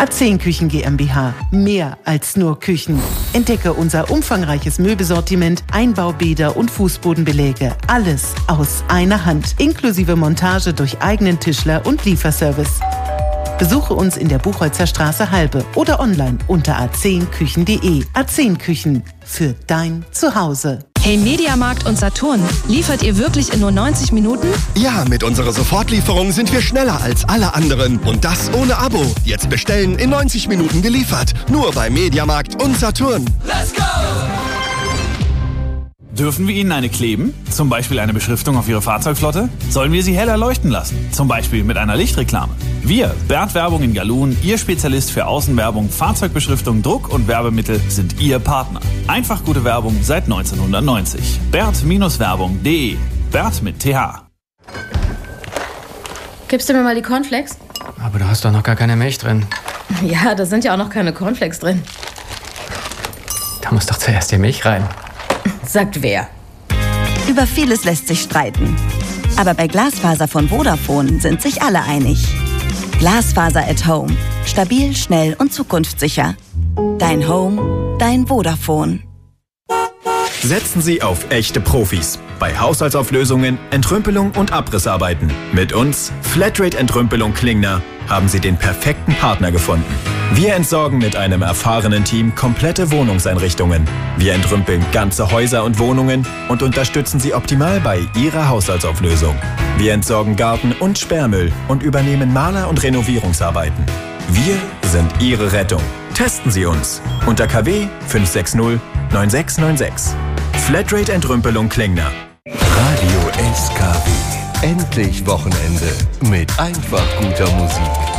A10 Küchen GmbH. Mehr als nur Küchen. Entdecke unser umfangreiches Möbelsortiment, Einbaubäder und Fußbodenbeläge. Alles aus einer Hand. Inklusive Montage durch eigenen Tischler und Lieferservice. Besuche uns in der Buchholzer Straße Halbe oder online unter a10küchen.de. A10 Küchen für dein Zuhause. Hey Mediamarkt und Saturn, liefert ihr wirklich in nur 90 Minuten? Ja, mit unserer Sofortlieferung sind wir schneller als alle anderen. Und das ohne Abo. Jetzt bestellen, in 90 Minuten geliefert. Nur bei Mediamarkt und Saturn. Let's go! Dürfen wir Ihnen eine kleben? Zum Beispiel eine Beschriftung auf Ihre Fahrzeugflotte? Sollen wir sie heller leuchten lassen? Zum Beispiel mit einer Lichtreklame? Wir, Bert Werbung in Galun, Ihr Spezialist für Außenwerbung, Fahrzeugbeschriftung, Druck und Werbemittel, sind Ihr Partner. Einfach gute Werbung seit 1990. Bert-Werbung.de. Bert mit TH. Gibst du mir mal die Cornflakes? Aber du hast doch noch gar keine Milch drin. Ja, da sind ja auch noch keine Cornflakes drin. Da muss doch zuerst die Milch rein. Sagt wer? Über vieles lässt sich streiten. Aber bei Glasfaser von Vodafone sind sich alle einig. Glasfaser at Home. Stabil, schnell und zukunftssicher. Dein Home, dein Vodafone. Setzen Sie auf echte Profis. Bei Haushaltsauflösungen, Entrümpelung und Abrissarbeiten. Mit uns, Flatrate Entrümpelung Klingner, haben Sie den perfekten Partner gefunden. Wir entsorgen mit einem erfahrenen Team komplette Wohnungseinrichtungen. Wir entrümpeln ganze Häuser und Wohnungen und unterstützen Sie optimal bei Ihrer Haushaltsauflösung. Wir entsorgen Garten- und Sperrmüll und übernehmen Maler- und Renovierungsarbeiten. Wir sind Ihre Rettung. Testen Sie uns unter KW 560 9696. Flatrate Entrümpelung Klingner. Radio SKW. Endlich Wochenende mit einfach guter Musik.